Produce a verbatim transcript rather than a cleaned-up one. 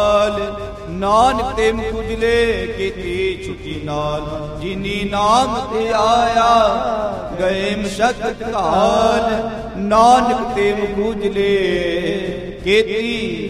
ਨਾਨਕ ਤੇ ਮੁਖ ਉਜਲੇ ਕੀਤੀ ਛੁਟੀ ਨਾਲ, ਜਿਨੀ ਨਾਮ ਤੇ ਆਇਆ ਗਏ ਮਸ਼ਕਤ ਘਾਲ। ਨਾਨਕ ਤੇ ਮੁਖ ਉਜਲੇ ਕੀਤੀ